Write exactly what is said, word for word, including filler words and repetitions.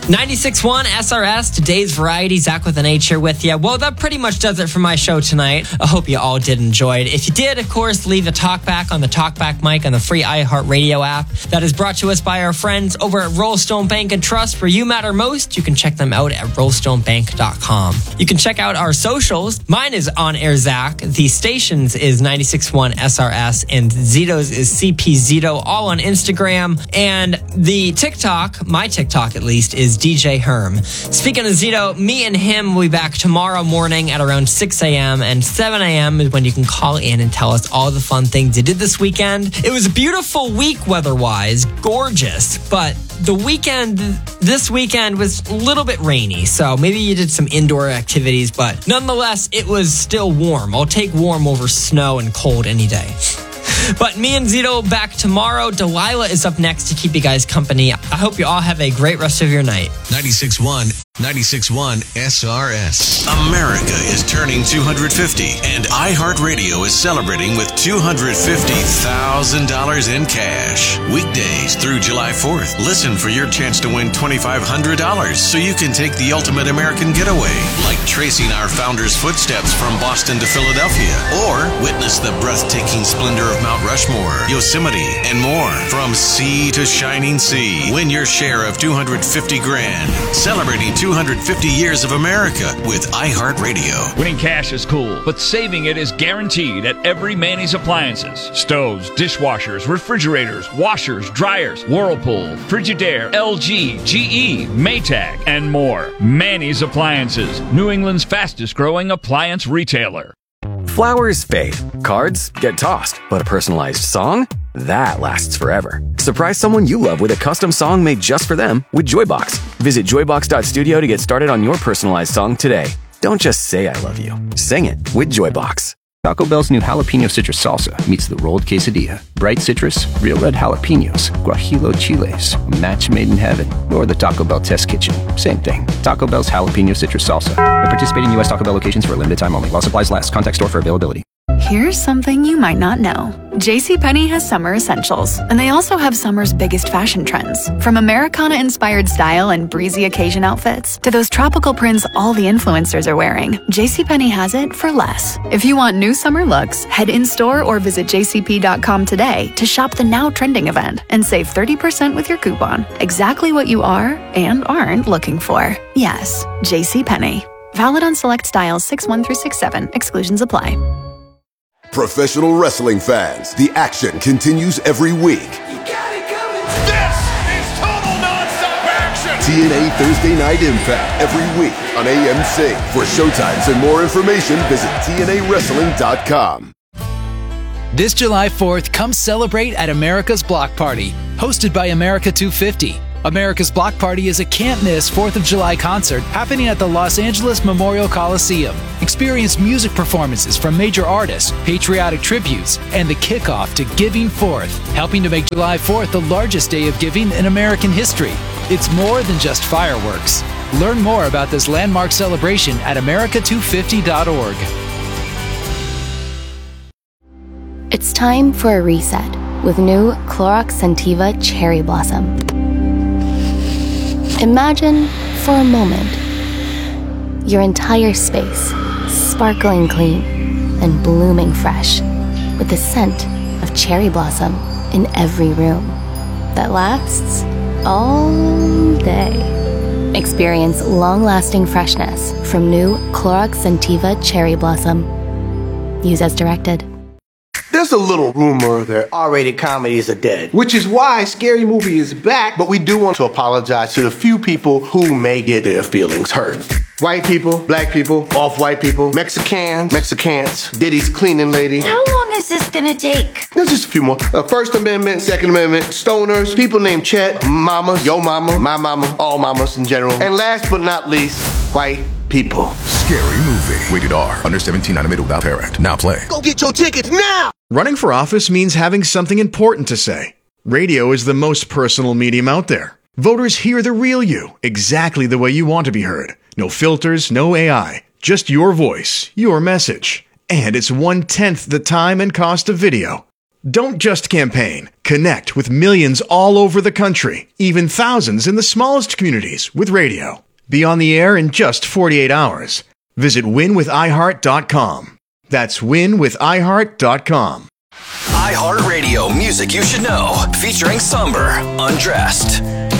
ninety-six point one S R S, today's variety. Zach with an H here with you. Well, that pretty much does it for my show tonight. I hope you all did enjoy it. If you did, of course, leave a talkback on the Talkback mic on the free iHeartRadio app. That is brought to us by our friends over at Rollstone Bank and Trust. Where you matter most, you can check them out at rollstone bank dot com. You can check out our socials. Mine is On Air Zach. The stations is ninety-six point one S R S, and Zito's is C P Zito, all on Instagram. And the TikTok, my TikTok at least, is D J Herm. Speaking of Zito, me and him will be back tomorrow morning at around six a.m. and seven a.m. is when you can call in and tell us all the fun things you did this weekend. It was a beautiful week weather-wise, gorgeous, but the weekend, this weekend was a little bit rainy, so maybe you did some indoor activities, but nonetheless, it was still warm. I'll take warm over snow and cold any day. But me and Zito back tomorrow. Delilah is up next to keep you guys company. I hope you all have a great rest of your night. ninety-six point one, ninety-six point one S R S. America is turning two hundred fifty, and iHeartRadio is celebrating with two hundred fifty thousand dollars in cash. Weekdays through July fourth. Listen for your chance to win twenty-five hundred dollars so you can take the ultimate American getaway, like tracing our founder's footsteps from Boston to Philadelphia, or witness the breathtaking splendor of Mount Rushmore, Yosemite, and more. From sea to shining sea, win your share of two hundred fifty grand. Celebrating two hundred fifty years of America with iHeartRadio. Winning cash is cool, but saving it is guaranteed at every Manny's Appliances. Stoves, dishwashers, refrigerators, washers, dryers, Whirlpool, Frigidaire, L G, G E, Maytag, and more. Manny's Appliances, New England's fastest growing appliance retailer. Flowers fade, cards get tossed, but a personalized song? That lasts forever. Surprise someone you love with a custom song made just for them with Joybox. Visit joybox dot studio to get started on your personalized song today. Don't just say I love you. Sing it with Joybox. Taco Bell's new jalapeno citrus salsa meets the rolled quesadilla. Bright citrus, real red jalapenos, guajillo chiles, a match made in heaven, or the Taco Bell test kitchen. Same thing. Taco Bell's jalapeno citrus salsa. At participating U S Taco Bell locations for a limited time only. While supplies last. Contact store for availability. Here's something you might not know. JCPenney has summer essentials, and they also have summer's biggest fashion trends. From Americana-inspired style and breezy occasion outfits to those tropical prints all the influencers are wearing, JCPenney has it for less. If you want new summer looks, head in-store or visit j c p dot com today to shop the now trending event and save thirty percent with your coupon. Exactly what you are and aren't looking for. Yes, JCPenney. Valid on select styles six one through six seven. Exclusions apply. Professional wrestling fans, the action continues every week. You got it coming. This is total nonstop action. T N A Thursday Night Impact every week on A M C. For showtimes and more information, visit T N A wrestling dot com. This July fourth, come celebrate at America's Block Party, hosted by America two fifty. America's Block Party is a can't-miss fourth of July concert happening at the Los Angeles Memorial Coliseum. Experience music performances from major artists, patriotic tributes, and the kickoff to Giving Fourth, helping to make July fourth the largest day of giving in American history. It's more than just fireworks. Learn more about this landmark celebration at america two fifty dot org. It's time for a reset with new Clorox Scentiva Cherry Blossom. Imagine, for a moment, your entire space sparkling clean and blooming fresh with the scent of cherry blossom in every room that lasts all day. Experience long-lasting freshness from new Clorox Scentiva Cherry Blossom. Use as directed. There's a little rumor that R-rated comedies are dead, which is why Scary Movie is back, but we do want to apologize to the few people who may get their feelings hurt. White people, black people, off-white people, Mexicans, Mexicans, Diddy's cleaning lady. How long is this gonna take? There's just a few more. Uh, First Amendment, Second Amendment, stoners, people named Chet, mamas, yo mama, my mama, all mamas in general. And last but not least, white people. Scary Movie. Rated R. Under seventeen, animated without parent. Now play. Go get your tickets now! Running for office means having something important to say. Radio is the most personal medium out there. Voters hear the real you, exactly the way you want to be heard. No filters, no A I. Just your voice, your message. And it's one-tenth the time and cost of video. Don't just campaign. Connect with millions all over the country, even thousands in the smallest communities with radio. Be on the air in just forty-eight hours. Visit win with i heart dot com. That's win with i heart dot com. iHeartRadio music you should know, featuring Somber, Undressed.